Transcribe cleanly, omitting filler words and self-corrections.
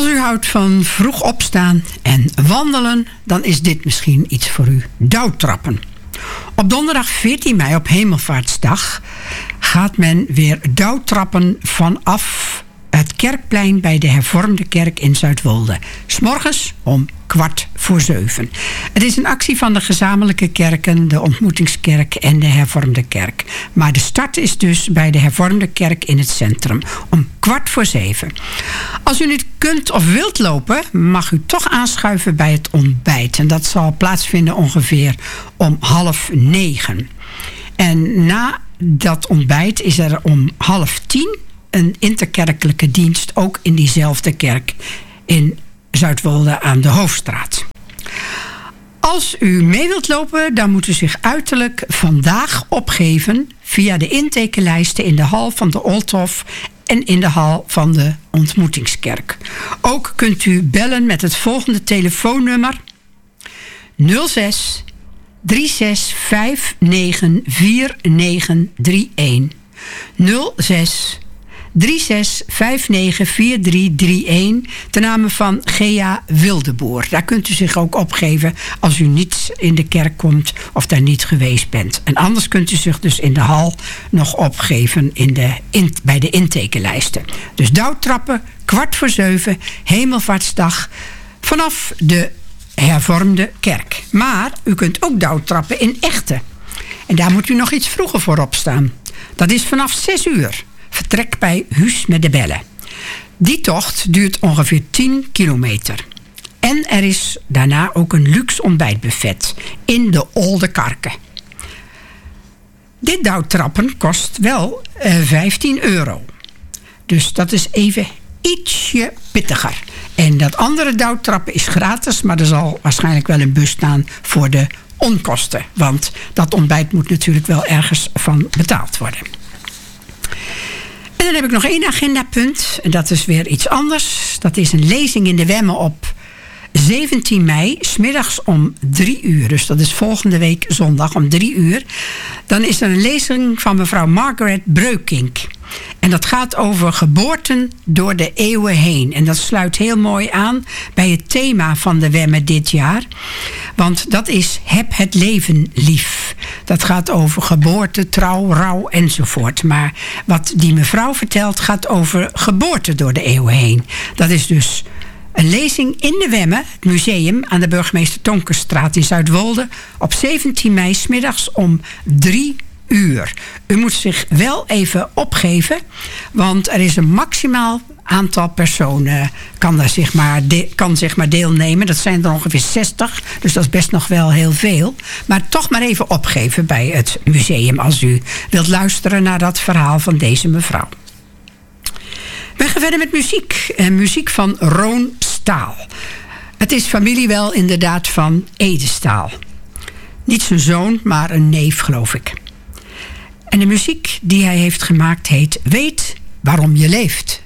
Als u houdt van vroeg opstaan en wandelen, dan is dit misschien iets voor u. Dauwtrappen. Op donderdag 14 mei op Hemelvaartsdag gaat men weer dauwtrappen vanaf het Kerkplein bij de Hervormde Kerk in Zuidwolde. 's Morgens om 6:15. Het is een actie van de gezamenlijke kerken, de Ontmoetingskerk en de Hervormde Kerk. Maar de start is dus bij de Hervormde Kerk in het centrum om 6:15. Als u niet kunt of wilt lopen, mag u toch aanschuiven bij het ontbijt. En dat zal plaatsvinden ongeveer om 8:30. En na dat ontbijt is er om 9:30 een interkerkelijke dienst, ook in diezelfde kerk in Zuidwolde aan de Hoofdstraat. Als u mee wilt lopen, dan moet u zich uiterlijk vandaag opgeven via de intekenlijsten in de hal van de Olthof en in de hal van de Ontmoetingskerk. Ook kunt u bellen met het volgende telefoonnummer: 06 36 59 4931. 06 36 59 4331 ten name van Gea Wildeboer. Daar kunt u zich ook opgeven als u niet in de kerk komt of daar niet geweest bent. En anders kunt u zich dus in de hal nog opgeven bij de intekenlijsten. Dus dauwtrappen, 6:15, Hemelvaartsdag, vanaf de Hervormde Kerk. Maar u kunt ook dauwtrappen in Echte. En daar moet u nog iets vroeger voor opstaan. Dat is vanaf 6:00. Vertrek bij Huus met de Bellen. Die tocht duurt ongeveer 10 kilometer. En er is daarna ook een luxe ontbijtbuffet in de Olde Karken. Dit dauwtrappen kost wel €15. Dus dat is even ietsje pittiger. En dat andere dauwtrappen is gratis, maar er zal waarschijnlijk wel een bus staan voor de onkosten. Want dat ontbijt moet natuurlijk wel ergens van betaald worden. En dan heb ik nog 1 agendapunt. En dat is weer iets anders. Dat is een lezing in de Wemme op 17 mei, 's middags om 3:00. Dus dat is volgende week zondag om 3:00. Dan is er een lezing van mevrouw Margaret Breukink. En dat gaat over geboorten door de eeuwen heen. En dat sluit heel mooi aan bij het thema van de Wemme dit jaar. Want dat is heb het leven lief. Dat gaat over geboorte, trouw, rouw enzovoort. Maar wat die mevrouw vertelt gaat over geboorte door de eeuwen heen. Dat is dus een lezing in de Wemme, het museum aan de Burgemeester Tonkenstraat in Zuidwolde, op 17 mei 's middags om 3:00. U moet zich wel even opgeven, want er is een maximaal aantal personen kan zeg maar deelnemen. Dat zijn er ongeveer 60, dus dat is best nog wel heel veel. Maar toch maar even opgeven bij het museum als u wilt luisteren naar dat verhaal van deze mevrouw. We gaan verder met muziek. Muziek van Roon Staal. Het is familie wel inderdaad van Ede Staal. Niet zijn zoon, maar een neef, geloof ik. En de muziek die hij heeft gemaakt heet Weet waarom je leeft.